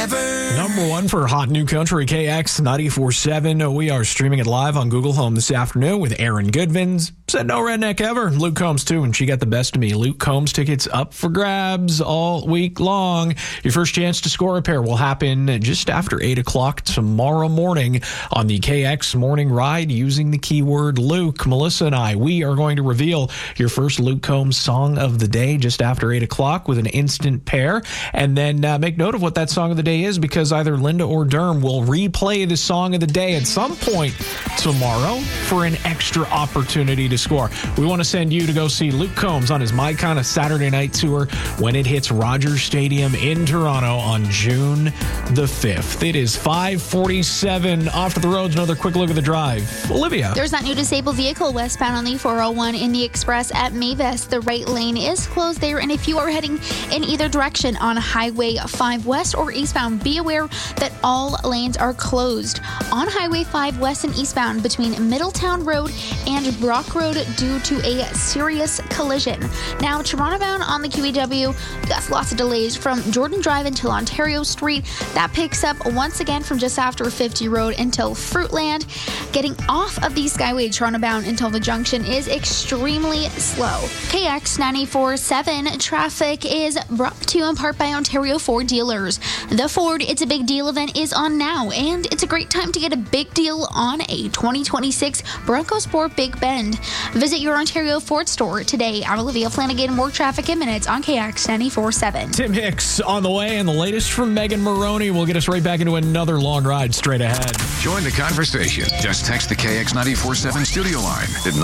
ever. Number one for Hot New Country, KX 94.7. We are streaming it live on Google Home this afternoon with Aaron Goodvins. Said no redneck ever. Luke Combs, too, and she got the best of me. Luke Combs tickets up for grabs all week long. Your first chance to score a pair will happen just after 8 o'clock tomorrow morning on the KX Morning Ride using the keyword Luke. Melissa and I, we are going to reveal your first Luke Combs song of the day just after 8 o'clock with an instant pair. And then make note of what that song of the day is, because either Linda or Derm will replay the song of the day at some point tomorrow for an extra opportunity to score. We want to send you to go see Luke Combs on his My Kind of Saturday Night Tour when it hits Rogers Stadium in Toronto on June the 5th. It is 5:47. Off to the roads. Another quick look at the drive. Olivia. There's that new disabled vehicle westbound on the 401 in the Express at Mavis. The right lane is closed there, and if you are heading in either direction on Highway 5 West or eastbound, be aware that all lanes are closed. On Highway 5 West and eastbound between Middletown Road and Brock Road due to a serious collision. Now, Toronto bound on the QEW, got lots of delays from Jordan Drive until Ontario Street. That picks up once again from just after 50 Road until Fruitland. Getting off of the Skyway Toronto bound until the junction is extremely slow. KX 94.7 traffic is brought to you in part by Ontario Ford dealers. The Ford It's a Big Deal event is on now, and it's a great time to get a big deal on a 2026 Bronco Sport Big Bend. Visit your Ontario Ford store today. I'm Olivia Flanagan. More traffic in minutes on KX 94.7. Tim Hicks on the way, and the latest from Megan Maroney will get us right back into another long ride straight ahead. Join the conversation. Just text the KX 94.7 studio line at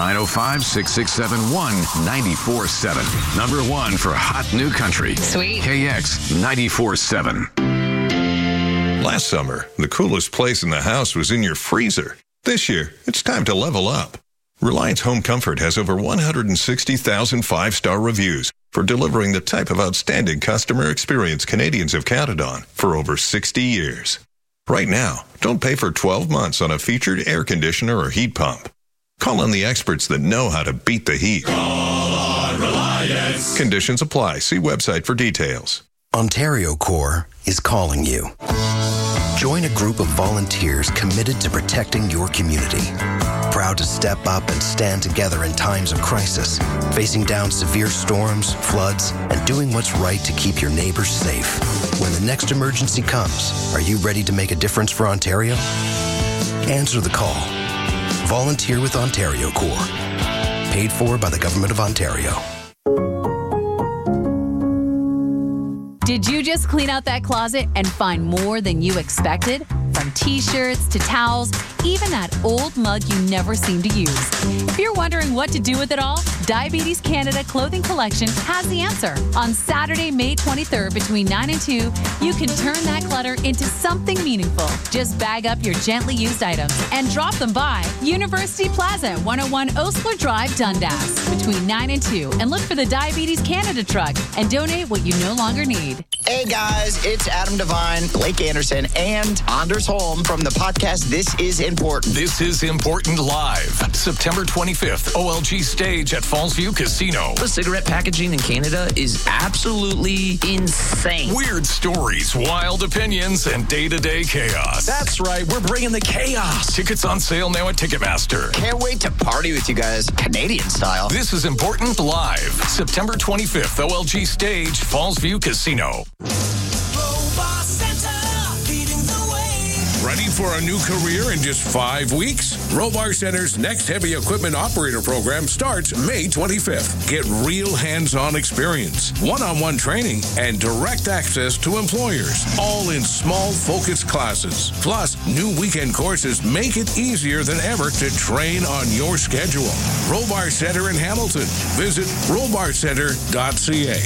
905-667-1947. Number one for Hot New Country. Sweet. KX 94.7. Last summer, the coolest place in the house was in your freezer. This year, it's time to level up. Reliance Home Comfort has over 160,000 five-star reviews for delivering the type of outstanding customer experience Canadians have counted on for over 60 years. Right now, don't pay for 12 months on a featured air conditioner or heat pump. Call on the experts that know how to beat the heat. Call on Reliance. Conditions apply. See website for details. Ontario Corps is calling you. Join a group of volunteers committed to protecting your community. Proud to step up and stand together in times of crisis, facing down severe storms, floods, and doing what's right to keep your neighbors safe. When the next emergency comes, are you ready to make a difference for Ontario? Answer the call. Volunteer with Ontario Corps. Paid for by the Government of Ontario. Did you just clean out that closet and find more than you expected? From t-shirts to towels, even that old mug you never seem to use. If you're wondering what to do with it all, Diabetes Canada Clothing Collection has the answer. On Saturday, May 23rd, between 9 and 2, you can turn that clutter into something meaningful. Just bag up your gently used items and drop them by University Plaza, 101 Osler Drive, Dundas, between 9 and 2, and look for the Diabetes Canada truck and donate what you no longer need. Hey guys, it's Adam Devine, Blake Anderson, and Anders Holm from the podcast This Is Important. This is Important Live, September 25th, OLG stage at Fallsview Casino. The cigarette packaging in Canada is absolutely insane. Weird stories, wild opinions, and day-to-day chaos. That's right, we're bringing the chaos. Tickets on sale now at Ticketmaster. Can't wait to party with you guys, Canadian style. This is Important Live, September 25th, OLG stage, Fallsview Casino. Ready for a new career in just 5 weeks? Robar Center's next heavy equipment operator program starts May 25th. Get real hands-on experience, one-on-one training, and direct access to employers, all in small, focused classes. Plus, new weekend courses make it easier than ever to train on your schedule. Robar Center in Hamilton. Visit robarcenter.ca.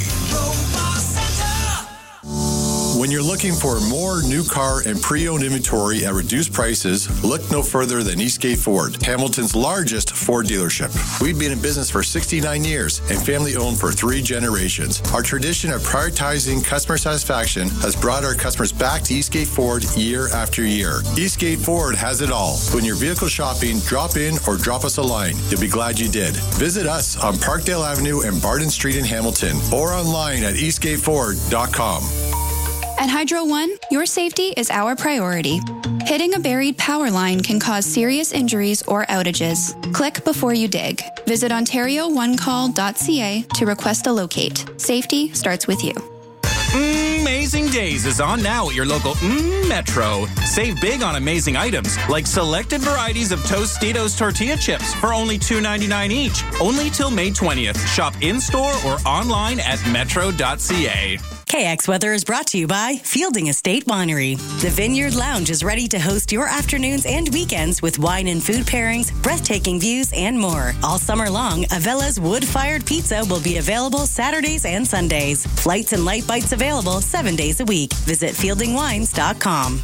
When you're looking for more new car and pre-owned inventory at reduced prices, look no further than Eastgate Ford, Hamilton's largest Ford dealership. We've been in business for 69 years and family-owned for 3 generations. Our tradition of prioritizing customer satisfaction has brought our customers back to Eastgate Ford year after year. Eastgate Ford has it all. When you're vehicle shopping, drop in or drop us a line. You'll be glad you did. Visit us on Parkdale Avenue and Barton Street in Hamilton or online at eastgateford.com. At Hydro One, your safety is our priority. Hitting a buried power line can cause serious injuries or outages. Click before you dig. Visit OntarioOneCall.ca to request a locate. Safety starts with you. Amazing Days is on now at your local Metro. Save big on amazing items like selected varieties of Tostitos tortilla chips for only $2.99 each. Only till May 20th. Shop in-store or online at metro.ca. KX Weather is brought to you by Fielding Estate Winery. The Vineyard Lounge is ready to host your afternoons and weekends with wine and food pairings, breathtaking views, and more. All summer long, Avella's wood-fired pizza will be available Saturdays and Sundays. Flights and light bites available 7 days a week. Visit fieldingwines.com.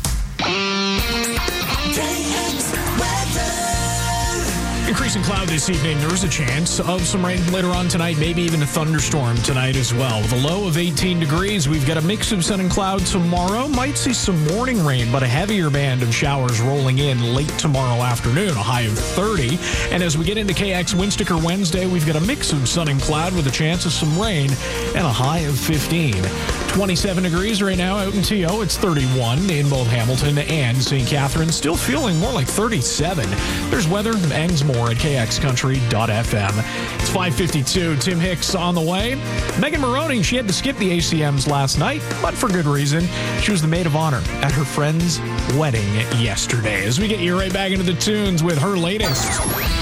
Increasing cloud this evening. There is a chance of some rain later on tonight, maybe even a thunderstorm tonight as well. With a low of 18 degrees, we've got a mix of sun and cloud tomorrow. Might see some morning rain, but a heavier band of showers rolling in late tomorrow afternoon, a high of 30. And as we get into KX Windsticker Wednesday, we've got a mix of sun and cloud with a chance of some rain and a high of 15. 27 degrees right now out in TO. It's 31 in both Hamilton and St. Catharines. Still feeling more like 37. There's weather and more at kxcountry.fm. It's 5:52. Tim Hicks on the way. Megan Maroney, she had to skip the ACMs last night, but for good reason. She was the maid of honor at her friend's wedding yesterday. As we get you right back into the tunes with her latest.